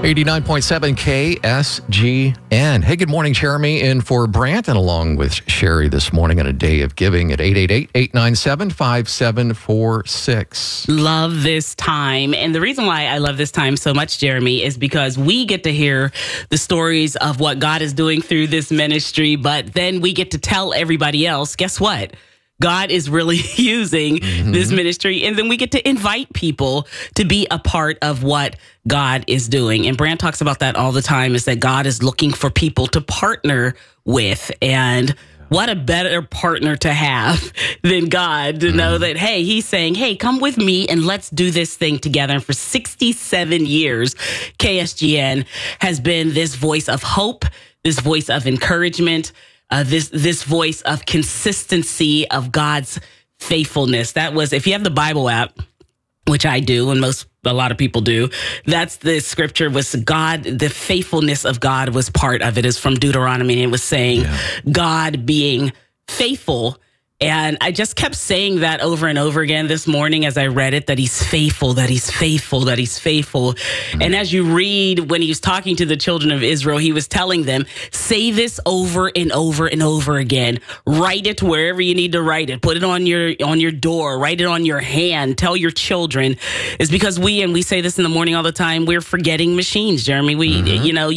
89.7 KSGN. Hey, good morning, Jeremy, in for Brant, and along with Sherry this morning on a day of giving at 888-897-5746. Love this time. And the reason why I love this time so much, Jeremy, is because we get to hear the stories of what God is doing through this ministry, but then we get to tell everybody else, guess what? God is really using this ministry. And then we get to invite people to be a part of what God is doing. And Brant talks about that all the time, is that God is looking for people to partner with. And what a better partner to have than God, to know that, hey, he's saying, hey, come with me and let's do this thing together. And for 67 years, KSGN has been this voice of hope, this voice of encouragement, this voice of consistency of God's faithfulness. That was, if you have the Bible app, which I do, and a lot of people do, that's the scripture was God, the faithfulness of God was part of it. Is from Deuteronomy, and it was saying God being faithful. And I just kept saying that over and over again this morning as I read it, that he's faithful, that he's faithful, that he's faithful. And as you read, when he was talking to the children of Israel, he was telling them, say this over and over and over again. Write it wherever you need to write it. Put it on your door. Write it on your hand. Tell your children. It's because we say this in the morning all the time, we're forgetting machines, Jeremy. You know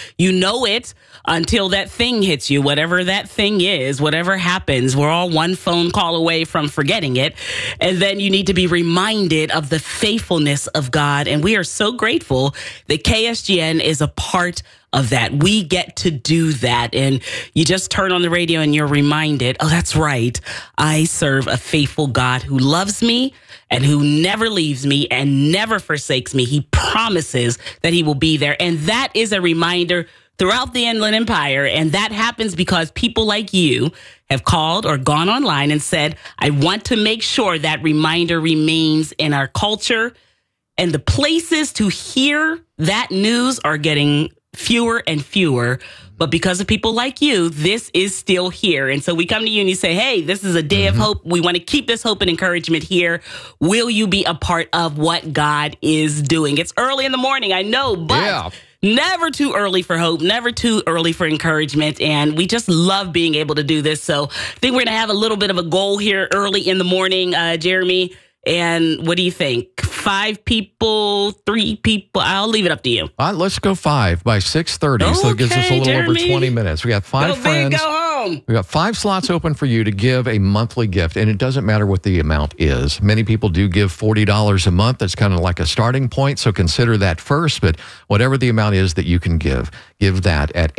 it until that thing hits you, whatever that thing is, whatever happens. We're all one phone call away from forgetting it. And then you need to be reminded of the faithfulness of God. And we are so grateful that KSGN is a part of that. We get to do that. And you just turn on the radio and you're reminded, oh, that's right. I serve a faithful God who loves me and who never leaves me and never forsakes me. He promises that he will be there. And that is a reminder throughout the Inland Empire. And that happens because people like you have called or gone online and said, I want to make sure that reminder remains in our culture. And the places to hear that news are getting fewer and fewer. But because of people like you, this is still here. And so we come to you and you say, hey, this is a day of hope. We want to keep this hope and encouragement here. Will you be a part of what God is doing? It's early in the morning, I know, but never too early for hope, never too early for encouragement. And we just love being able to do this. So I think we're going to have a little bit of a goal here early in the morning, Jeremy. And what do you think? 5 people, 3 people? I'll leave it up to you. Let's go 5 by 6:30. So it gives us a little over 20 minutes. We got 5 friends. Go home. We got 5 slots open for you to give a monthly gift. And it doesn't matter what the amount is. Many people do give $40 a month. That's kind of like a starting point. So consider that first. But whatever the amount is that you can give that at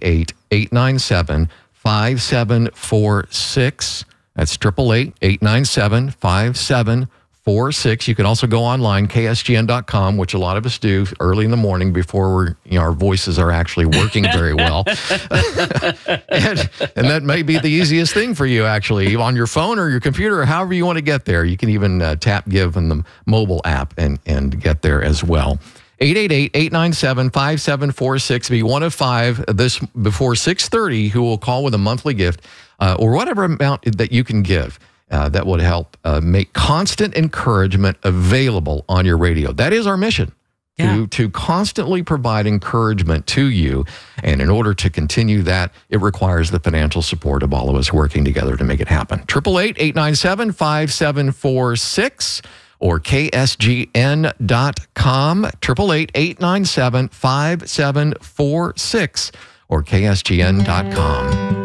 888-897-5746. That's 888-897-5746. You can also go online, ksgn.com, which a lot of us do early in the morning before our voices are actually working very well. and that may be the easiest thing for you, actually, on your phone or your computer, or however you want to get there. You can even tap Give in the mobile app and get there as well. 888-897-5746. Be one of 5 this before 6:30 who will call with a monthly gift or whatever amount that you can give that would help make constant encouragement available on your radio. That is our mission, to constantly provide encouragement to you. And in order to continue that, it requires the financial support of all of us working together to make it happen. 888-897-5746. or ksgn.com, 888-897-5746, or ksgn.com.